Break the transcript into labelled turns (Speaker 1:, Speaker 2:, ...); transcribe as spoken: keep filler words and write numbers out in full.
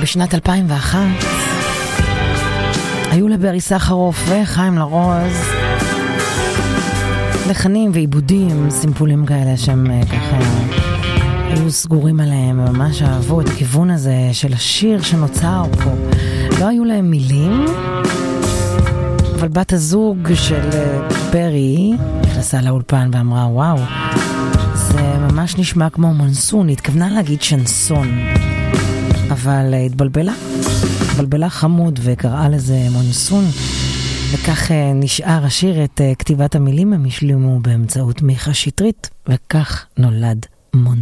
Speaker 1: בשנת אלפיים ואחת היו לברי סחרוף וחיים לרוז לחנים ועיבודים, סימפולים כאלה שהם ככה היו סגורים עליהם, ממש אהבו את הכיוון הזה של השיר שנוצר פה. לא היו להם מילים, אבל בת הזוג של ברי נכנסה לאולפן ואמרה וואו, זה ממש נשמע כמו מונסון, היא התכוונה להגיד שנסון, אבל התבלבלה, התבלבלה חמוד וקראה לזה מונסון, וכך נשאר השיר. את כתיבת המילים הם השלימו באמצעות מיכה שטרית, וכך נולד מונסון.